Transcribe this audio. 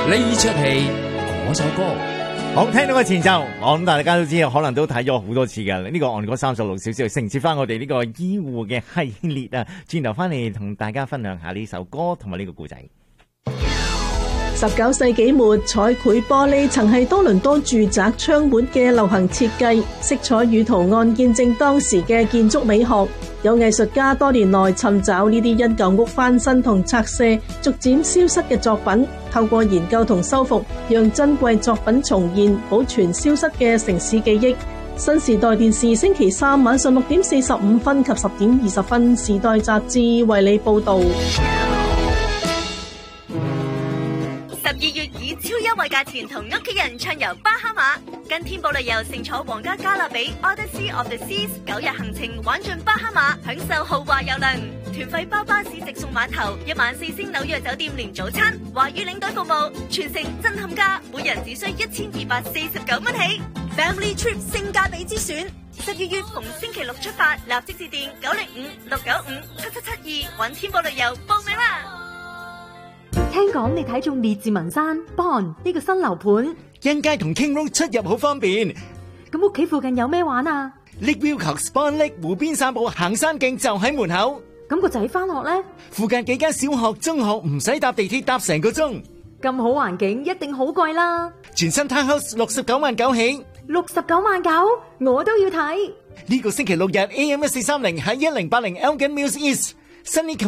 呢出戲嗰首歌。 好，聽到個前奏，我諗大家都知，可能都睇咗好多次㗎。呢個岸哥36小時承接翻我哋呢個醫護嘅系列啊，轉頭翻嚟同大家分享下呢首歌同埋呢個故仔。 19世紀末，彩繪玻璃曾係多倫多住宅窗門嘅流行設計，色彩與圖案見證當時嘅建築美學。有藝術家多年來尋找呢啲因舊屋翻新同拆卸逐漸消失嘅作品，透過研究同修復，讓珍貴作品重現，保存消失嘅城市記憶。新時代電視星期三晚上6點45分及10點20分，時代雜誌為你報導。 12月以超優惠價錢同屋企人暢遊巴哈馬，跟天寶旅遊乘坐皇家加勒比 Odyssey of the Seas 9日行程玩盡巴哈馬，享受豪華郵輪，團費包巴士直送碼頭，1晚4星紐約酒店連早餐，華語領隊服務，全程震撼價，每人只需1249蚊起。Family Trip 性價比之選，12月逢星期六出發，立即致電905-695-7772揾天寶旅遊報名啦！ 聽講你睇中列治文山 Bond 呢個新樓盤， 欣街同 King Road 出入好方便。 咁屋企附近有咩玩啊？ Lake Wilcox Bond Lake 湖邊散步行山徑就喺門口。 咁個仔返學呢？ 附近幾間小學、中學唔使搭地鐵搭成個鐘。 咁好環境一定好貴啦。 全新 Townhouse 69萬9起。 69萬9，我都要睇。 呢個星期六日 AM 1430喺1080 Elgin Mills East。新年